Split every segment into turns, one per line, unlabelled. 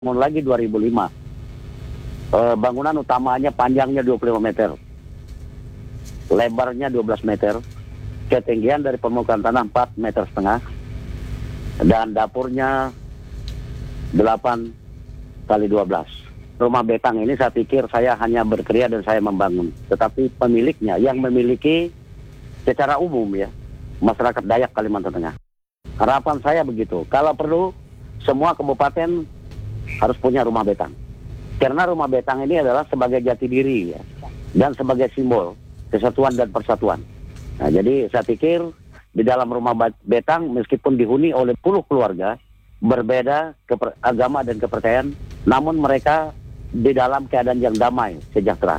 bangun lagi 2005. Bangunan utamanya panjangnya 25 meter, lebarnya 12 meter, ketinggian dari permukaan tanah 4,5 meter, dan dapurnya 8 kali 12. Rumah betang ini saya pikir saya hanya berkria dan saya membangun, tetapi pemiliknya yang memiliki secara umum ya, masyarakat Dayak Kalimantan Tengah. Harapan saya begitu, kalau perlu semua kabupaten harus punya rumah betang. Karena rumah betang ini adalah sebagai jati diri ya, dan sebagai simbol kesatuan dan persatuan. Nah, jadi saya pikir di dalam rumah betang meskipun dihuni oleh puluh keluarga berbeda agama dan kepercayaan, namun mereka di dalam keadaan yang damai, sejahtera.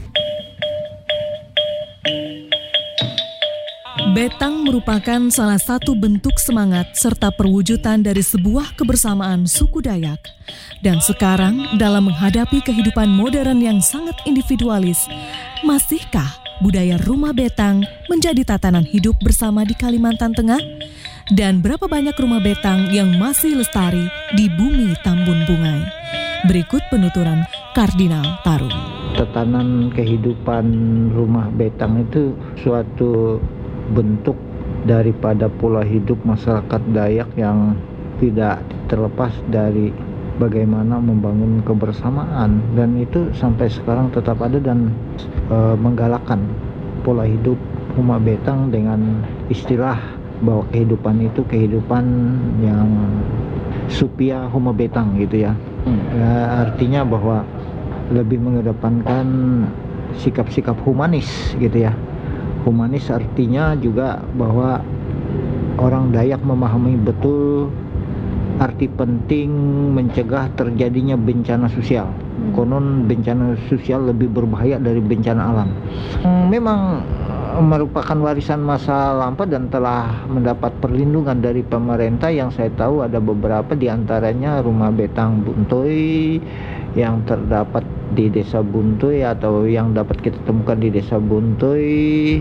Betang merupakan salah satu bentuk semangat serta perwujudan dari sebuah kebersamaan suku Dayak. Dan sekarang dalam menghadapi kehidupan modern yang sangat individualis, masihkah budaya rumah betang menjadi tatanan hidup bersama di Kalimantan Tengah? Dan berapa banyak rumah betang yang masih lestari di bumi Tambun Bungai? Berikut penuturan Kardinal Tarung.
Tatanan kehidupan rumah betang itu suatu bentuk daripada pola hidup masyarakat Dayak yang tidak terlepas dari bagaimana membangun kebersamaan, dan itu sampai sekarang tetap ada dan menggalakkan pola hidup rumah betang dengan istilah bahwa kehidupan itu kehidupan yang supia rumah betang gitu ya. Artinya bahwa lebih mengedepankan sikap-sikap humanis gitu ya. Humanis artinya juga bahwa orang Dayak memahami betul arti penting mencegah terjadinya bencana sosial. Konon bencana sosial lebih berbahaya dari bencana alam. Memang merupakan warisan masa lampau dan telah mendapat perlindungan dari pemerintah. Yang saya tahu ada beberapa, di antaranya rumah betang Buntoy yang terdapat di Desa Buntoy atau yang dapat kita temukan di Desa Buntoy,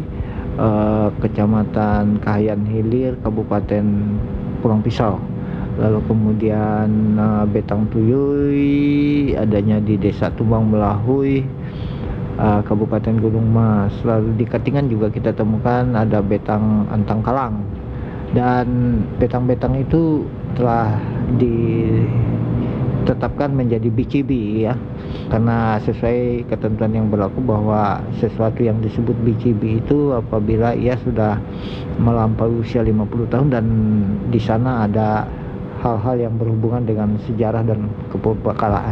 Kecamatan Kahayan Hilir, Kabupaten Pulang Pisau. Lalu kemudian betang Tuyuy adanya di Desa Tumbang Melahui, Kabupaten Gunung Mas. Lalu di Katingan juga kita temukan ada betang Antang Kalang. Dan betang-betang itu telah ditetapkan menjadi BCB ya, karena sesuai ketentuan yang berlaku bahwa sesuatu yang disebut BCB itu apabila ia sudah melampaui usia 50 tahun dan di sana ada hal-hal yang berhubungan dengan sejarah dan kepurbakalaan.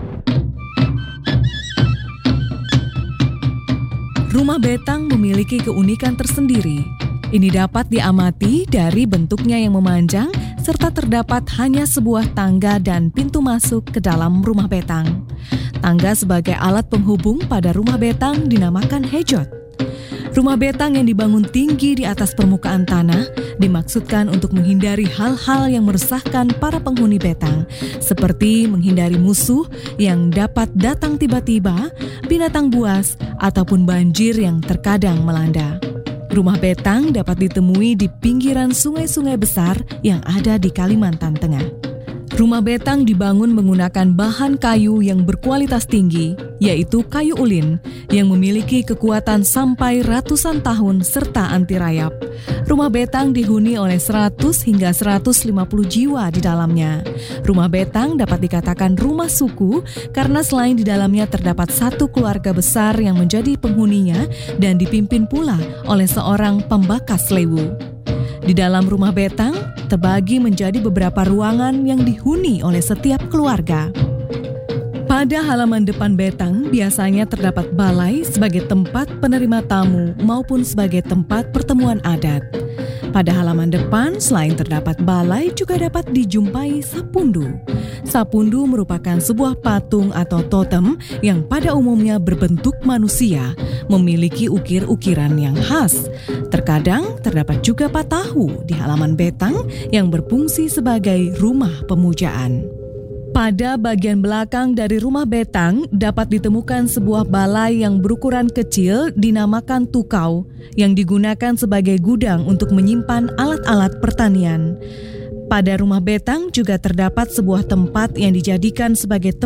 Rumah betang memiliki keunikan tersendiri. Ini dapat diamati dari bentuknya yang memanjang serta terdapat hanya sebuah tangga dan pintu masuk ke dalam rumah betang. Tangga sebagai alat penghubung pada rumah betang dinamakan hejot. Rumah betang yang dibangun tinggi di atas permukaan tanah dimaksudkan untuk menghindari hal-hal yang meresahkan para penghuni betang, seperti menghindari musuh yang dapat datang tiba-tiba, binatang buas, ataupun banjir yang terkadang melanda. Rumah betang dapat ditemui di pinggiran sungai-sungai besar yang ada di Kalimantan Tengah. Rumah betang dibangun menggunakan bahan kayu yang berkualitas tinggi, yaitu kayu ulin, yang memiliki kekuatan sampai ratusan tahun serta anti rayap. Rumah betang dihuni oleh 100 hingga 150 jiwa di dalamnya. Rumah betang dapat dikatakan rumah suku karena selain di dalamnya terdapat satu keluarga besar yang menjadi penghuninya dan dipimpin pula oleh seorang pembakas lewu. Di dalam rumah betang terbagi menjadi beberapa ruangan yang dihuni oleh setiap keluarga. Pada halaman depan betang biasanya terdapat balai sebagai tempat penerima tamu maupun sebagai tempat pertemuan adat. Pada halaman depan selain terdapat balai juga dapat dijumpai sapundu. Sapundu merupakan sebuah patung atau totem yang pada umumnya berbentuk manusia, memiliki ukir-ukiran yang khas. Terkadang terdapat juga patahu di halaman betang yang berfungsi sebagai rumah pemujaan. Pada bagian belakang dari rumah betang dapat ditemukan sebuah balai yang berukuran kecil dinamakan tukau yang digunakan sebagai gudang untuk menyimpan alat-alat pertanian. Pada rumah betang juga terdapat sebuah tempat yang dijadikan sebagai